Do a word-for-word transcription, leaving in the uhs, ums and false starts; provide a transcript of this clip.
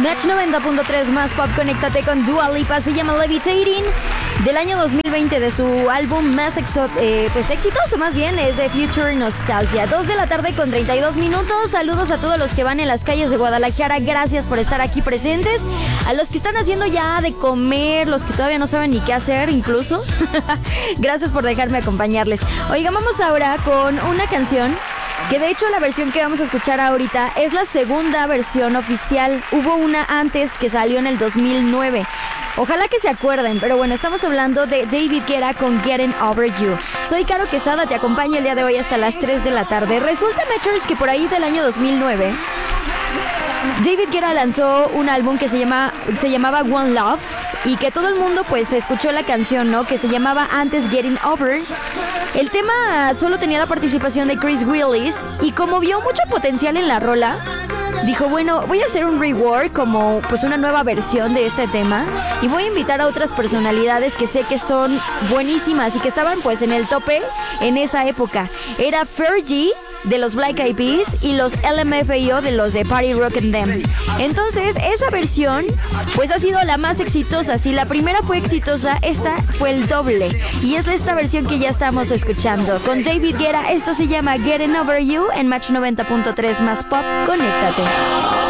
Match noventa punto tres más pop, conéctate con Dua Lipa, se llama Levitating, del año dos mil veinte, de su álbum más exo, eh, pues exitoso más bien, es de Future Nostalgia. Dos de la tarde con treinta y dos minutos, saludos a todos los que van en las calles de Guadalajara, gracias por estar aquí presentes, a los que están haciendo ya de comer, los que todavía no saben ni qué hacer incluso, gracias por dejarme acompañarles. Oigan, vamos ahora con una canción que de hecho la versión que vamos a escuchar ahorita es la segunda versión oficial. Hubo una antes que salió en el dos mil nueve. Ojalá que se acuerden, pero bueno, estamos hablando de David Guetta con Getting Over You. Soy Caro Quesada, te acompaño el día de hoy hasta las tres de la tarde. Resulta, Matchers, que por ahí del año dos mil nueve, David Guetta lanzó un álbum que se llama se llamaba One Love y que todo el mundo pues escuchó la canción, ¿no? Que se llamaba antes Getting Over. El tema solo tenía la participación de Chris Willis y como vio mucho potencial en la rola, dijo, bueno, voy a hacer un rework, como pues una nueva versión de este tema, y voy a invitar a otras personalidades que sé que son buenísimas y que estaban pues en el tope en esa época. Era Fergie de los Black Eyed Peas y los L M F A O de los de Party Rock and Them. Entonces esa versión pues ha sido la más exitosa. Si la primera fue exitosa, esta fue el doble, y es esta versión que ya estamos escuchando con David Guetta. Esto se llama Getting Over You en Match noventa punto tres más pop, conéctate.